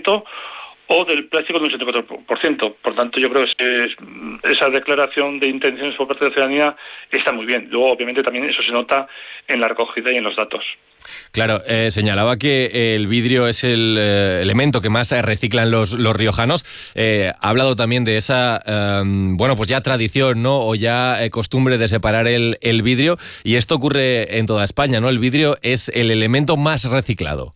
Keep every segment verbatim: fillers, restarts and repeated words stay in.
ciento o del plástico de un setenta y cuatro por ciento. Por tanto, yo creo que es, esa declaración de intenciones por parte de la ciudadanía está muy bien. Luego, obviamente, también eso se nota en la recogida y en los datos. Claro, eh, señalaba que el vidrio es el eh, elemento que más reciclan los, los riojanos. Eh, ha hablado también de esa, eh, bueno, pues ya tradición, ¿no? O ya eh, costumbre de separar el, el vidrio. Y esto ocurre en toda España, ¿no? El vidrio es el elemento más reciclado.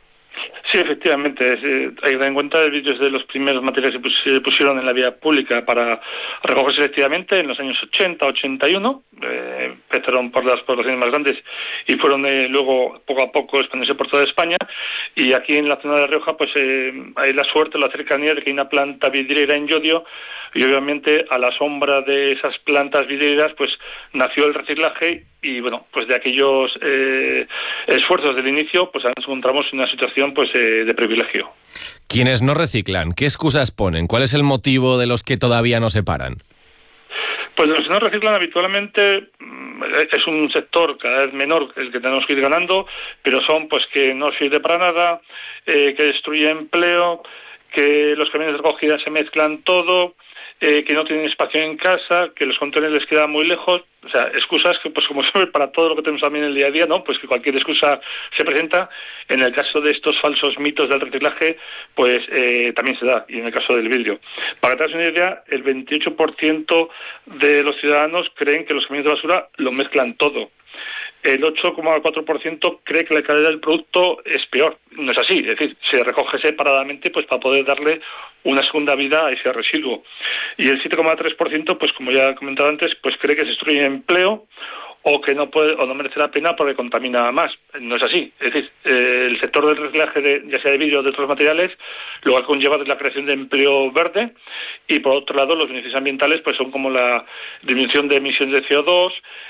Sí, efectivamente. Es, eh, hay que tener en cuenta el vidrio es de los primeros materiales que se pusieron en la vía pública para recoger selectivamente en los años ochenta, ochenta y uno. Eh, empezaron por las poblaciones más grandes y fueron eh, luego poco a poco expandiéndose por toda España. Y aquí en la zona de La Rioja pues eh, hay la suerte, la cercanía de que hay una planta vidriera en Llodio y obviamente a la sombra de esas plantas vidrieras pues nació el reciclaje y bueno, pues de aquellos eh, esfuerzos del inicio pues nos encontramos en una situación pues eh, de privilegio. Quienes no reciclan, ¿qué excusas ponen? ¿Cuál es el motivo de los que todavía no se paran? Pues los que no reciclan habitualmente es un sector cada vez menor el que tenemos que ir ganando, pero son pues que no sirve para nada, eh, que destruye empleo, que los camiones de recogida se mezclan todo, eh, que no tienen espacio en casa, que los contenedores les quedan muy lejos, o sea, excusas que pues como siempre para todo lo que tenemos también en el día a día, ¿no? Pues que cualquier excusa se presenta. En el caso de estos falsos mitos del reciclaje, pues eh, también se da, y en el caso del vidrio. Para que te hagas una idea, el veintiocho por ciento de los ciudadanos creen que los camiones de basura lo mezclan todo. El ocho coma cuatro por ciento cree que la calidad del producto es peor. No es así, es decir, se recoge separadamente pues para poder darle una segunda vida a ese residuo. Y el siete coma tres por ciento, pues como ya he comentado antes, pues cree que se destruye empleo o que no puede o no merece la pena porque contamina más. No es así. Es decir, eh, el sector del reciclaje, de, ya sea de vidrio o de otros materiales, lo que conlleva es la creación de empleo verde y, por otro lado, los beneficios ambientales pues son como la disminución de emisiones de C O dos,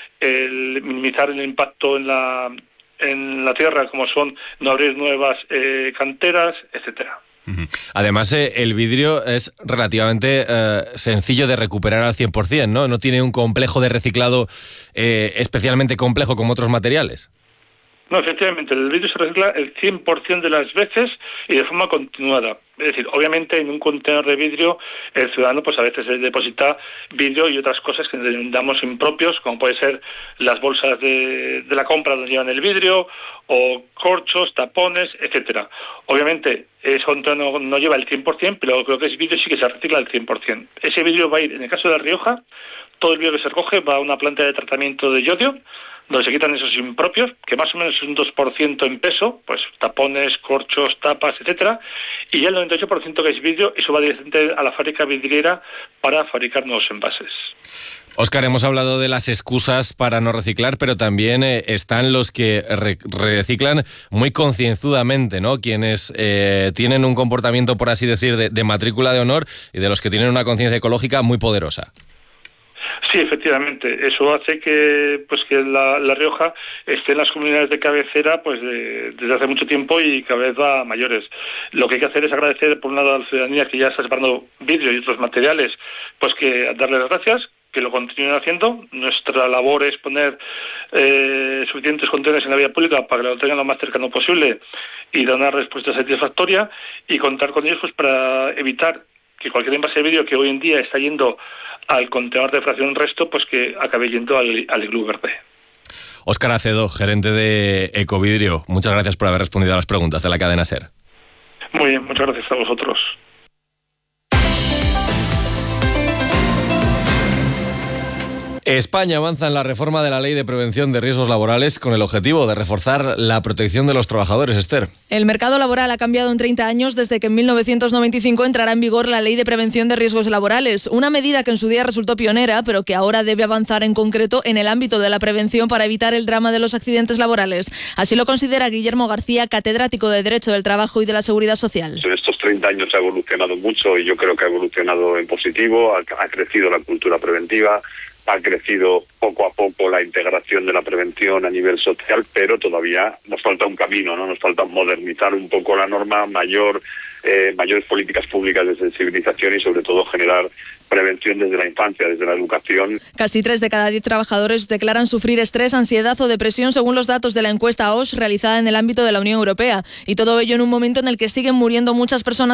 el minimizar el impacto en la en la tierra, como son no abrir nuevas eh, canteras, etcétera. Además, eh, el vidrio es relativamente eh, sencillo de recuperar al cien por ciento, ¿no? No tiene un complejo de reciclado eh, especialmente complejo como otros materiales. No, efectivamente, el vidrio se recicla el cien por ciento de las veces y de forma continuada. Es decir, obviamente en un contenedor de vidrio el ciudadano pues a veces se deposita vidrio y otras cosas que damos impropios, como puede ser las bolsas de, de la compra donde llevan el vidrio, o corchos, tapones, etcétera. Obviamente eso no, no lleva el cien por ciento, pero lo que es vidrio sí que se recicla el cien por ciento. Ese vidrio va a ir, en el caso de La Rioja, todo el vidrio que se recoge va a una planta de tratamiento de Llodio, donde se quitan esos impropios, que más o menos es un dos por ciento en peso, pues tapones, corchos, tapas, etcétera, y ya el noventa y ocho por ciento que es vidrio, eso va directamente a la fábrica vidriera para fabricar nuevos envases. Óscar, hemos hablado de las excusas para no reciclar, pero también eh, están los que re- reciclan muy concienzudamente, ¿no? Quienes eh, tienen un comportamiento, por así decir, de, de matrícula de honor y de los que tienen una conciencia ecológica muy poderosa. Sí, efectivamente. Eso hace que pues que la, la Rioja esté en las comunidades de cabecera pues de, desde hace mucho tiempo y cada vez va a mayores. Lo que hay que hacer es agradecer, por un lado, a la ciudadanía que ya está separando vidrio y otros materiales, pues que darle las gracias, que lo continúen haciendo. Nuestra labor es poner eh, suficientes contenedores en la vía pública para que lo tengan lo más cercano posible y dar una respuesta satisfactoria y contar con ellos pues para evitar que cualquier envase de vidrio que hoy en día está yendo al contenedor de fracción resto, pues que acabe yendo al, al iglú verde. Óscar Acedo, gerente de Ecovidrio, muchas gracias por haber respondido a las preguntas de la cadena SER. Muy bien, muchas gracias a vosotros. España avanza en la reforma de la Ley de Prevención de Riesgos Laborales con el objetivo de reforzar la protección de los trabajadores, Esther. El mercado laboral ha cambiado en treinta años desde que en mil novecientos noventa y cinco entrará en vigor la Ley de Prevención de Riesgos Laborales, una medida que en su día resultó pionera, pero que ahora debe avanzar en concreto en el ámbito de la prevención para evitar el drama de los accidentes laborales. Así lo considera Guillermo García, catedrático de Derecho del Trabajo y de la Seguridad Social. En estos treinta años ha evolucionado mucho y yo creo que ha evolucionado en positivo, ha, ha crecido la cultura preventiva, ha crecido poco a poco la integración de la prevención a nivel social, pero todavía nos falta un camino, ¿no? Nos falta modernizar un poco la norma, mayor, eh, mayores políticas públicas de sensibilización y sobre todo generar prevención desde la infancia, desde la educación. Casi tres de cada diez trabajadores declaran sufrir estrés, ansiedad o depresión según los datos de la encuesta O S realizada en el ámbito de la Unión Europea. Y todo ello en un momento en el que siguen muriendo muchas personas